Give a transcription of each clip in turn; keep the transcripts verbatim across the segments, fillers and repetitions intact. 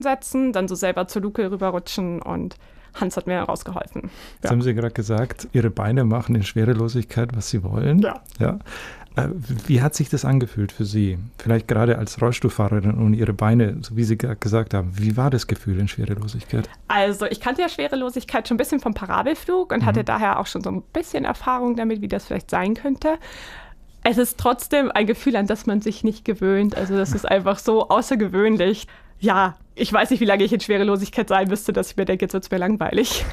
setzen, dann so selber zur Luke rüberrutschen und Hans hat mir rausgeholfen. Jetzt ja. haben Sie gerade gesagt, Ihre Beine machen in Schwerelosigkeit, was Sie wollen. Ja. ja. Wie hat sich das angefühlt für Sie? Vielleicht gerade als Rollstuhlfahrerin und Ihre Beine, so wie Sie gerade gesagt haben. Wie war das Gefühl in Schwerelosigkeit? Also ich kannte ja Schwerelosigkeit schon ein bisschen vom Parabelflug und mhm. hatte daher auch schon so ein bisschen Erfahrung damit, wie das vielleicht sein könnte. Es ist trotzdem ein Gefühl, an das man sich nicht gewöhnt. Also das ist einfach so außergewöhnlich. Ja, ich weiß nicht, wie lange ich in Schwerelosigkeit sein müsste, dass ich mir denke, jetzt wird es mir langweilig.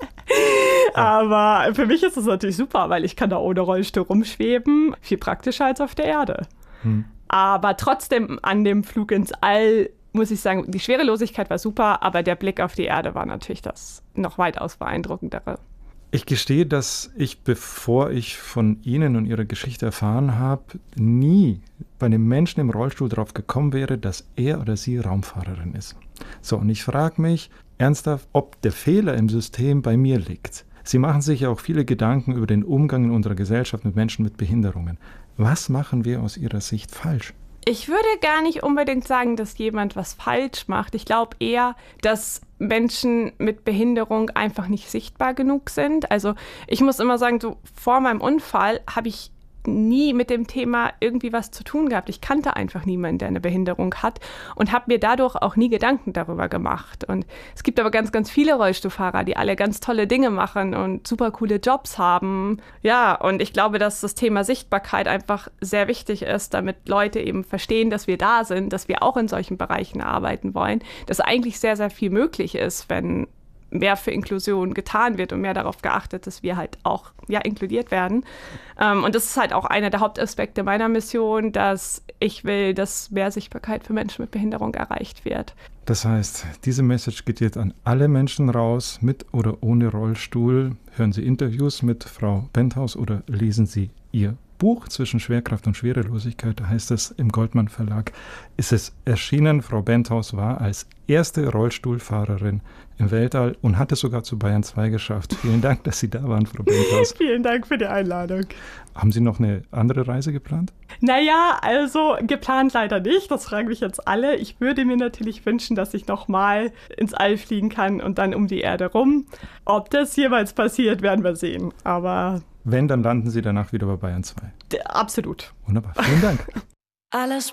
Aber für mich ist es natürlich super, weil ich kann da ohne Rollstuhl rumschweben. Viel praktischer als auf der Erde. Hm. Aber trotzdem an dem Flug ins All muss ich sagen, die Schwerelosigkeit war super, aber der Blick auf die Erde war natürlich das noch weitaus beeindruckendere. Ich gestehe, dass ich, bevor ich von Ihnen und Ihrer Geschichte erfahren habe, nie bei einem Menschen im Rollstuhl darauf gekommen wäre, dass er oder sie Raumfahrerin ist. So, und ich frage mich ernsthaft, ob der Fehler im System bei mir liegt. Sie machen sich ja auch viele Gedanken über den Umgang in unserer Gesellschaft mit Menschen mit Behinderungen. Was machen wir aus Ihrer Sicht falsch? Ich würde gar nicht unbedingt sagen, dass jemand was falsch macht. Ich glaube eher, dass Menschen mit Behinderung einfach nicht sichtbar genug sind. Also ich muss immer sagen, so vor meinem Unfall habe ich nie mit dem Thema irgendwie was zu tun gehabt. Ich kannte einfach niemanden, der eine Behinderung hat und habe mir dadurch auch nie Gedanken darüber gemacht. Und es gibt aber ganz, ganz viele Rollstuhlfahrer, die alle ganz tolle Dinge machen und super coole Jobs haben. Ja, und ich glaube, dass das Thema Sichtbarkeit einfach sehr wichtig ist, damit Leute eben verstehen, dass wir da sind, dass wir auch in solchen Bereichen arbeiten wollen, dass eigentlich sehr, sehr viel möglich ist, wenn mehr für Inklusion getan wird und mehr darauf geachtet, dass wir halt auch ja, inkludiert werden. Ähm, und das ist halt auch einer der Hauptaspekte meiner Mission, dass ich will, dass mehr Sichtbarkeit für Menschen mit Behinderung erreicht wird. Das heißt, diese Message geht jetzt an alle Menschen raus, mit oder ohne Rollstuhl. Hören Sie Interviews mit Frau Benthaus oder lesen Sie ihr Buch Zwischen Schwerkraft und Schwerelosigkeit, da heißt es im Goldmann Verlag, ist es erschienen. Frau Benthaus war als erste Rollstuhlfahrerin im Weltall und hat es sogar zu Bayern zwei geschafft. Vielen Dank, dass Sie da waren, Frau Benthaus. Vielen Dank für die Einladung. Haben Sie noch eine andere Reise geplant? Naja, also geplant leider nicht. Das fragen mich jetzt alle. Ich würde mir natürlich wünschen, dass ich nochmal ins All fliegen kann und dann um die Erde rum. Ob das jemals passiert, werden wir sehen. Aber wenn, dann landen Sie danach wieder bei Bayern zwei. Absolut. Wunderbar. Vielen Dank. Alles